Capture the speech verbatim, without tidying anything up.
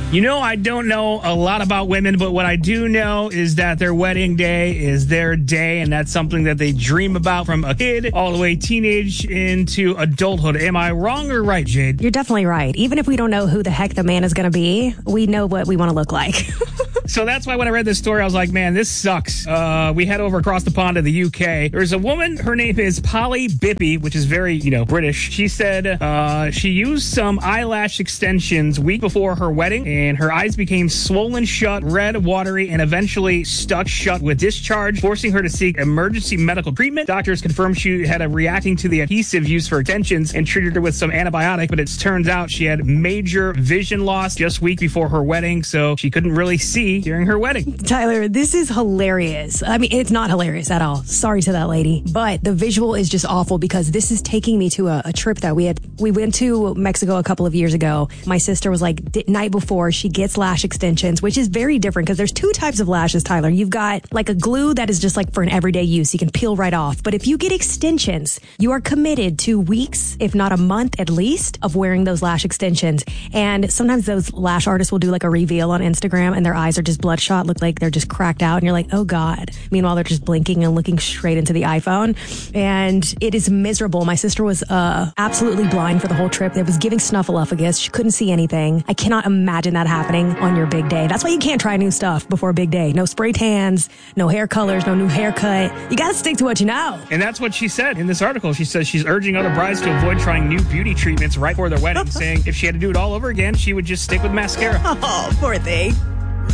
You know, I don't know a lot about women, but what I do know is that their wedding day is their day, and that's something that they dream about from a kid all the way teenage into adulthood. Am I wrong or right, Jade? You're definitely right. Even if we don't know who the heck the man is going to be, we know what we want to look like. So that's why when I read this story, I was like, man, this sucks. Uh, we head over across the pond to the U K. There's a woman, her name is Polly Bippy, which is very, you know, British. She said uh, she used some eyelash extensions week before her wedding, and her eyes became swollen shut, red, watery, and eventually stuck shut with discharge, forcing her to seek emergency medical treatment. Doctors confirmed she had a reacting to the adhesive used for extensions and treated her with some antibiotic, but it turns out she had major vision loss just week before her wedding, so she couldn't really see during her wedding. Tyler, this is hilarious. I mean, it's not hilarious at all. Sorry to that lady. But the visual is just awful because this is taking me to a, a trip that we had. We went to Mexico a couple of years ago. My sister was like, d- night before, she gets lash extensions, which is very different because there's two types of lashes, Tyler. You've got like a glue that is just like for an everyday use. You can peel right off. But if you get extensions, you are committed to weeks, if not a month at least, of wearing those lash extensions. And sometimes those lash artists will do like a reveal on Instagram and their eyes are just bloodshot, look like they're just cracked out, and you're like, oh God. Meanwhile, they're just blinking and looking straight into the iPhone, and it is miserable. My sister was uh, absolutely blind for the whole trip. It was giving snuffleupagus. She couldn't see anything. I cannot imagine that happening on your big day. That's why you can't try new stuff before a big day. No spray tans, no hair colors, no new haircut. You got to stick to what you know. And that's what she said in this article. She says she's urging other brides to avoid trying new beauty treatments right before their wedding, saying if she had to do it all over again, she would just stick with mascara. Oh, poor thing.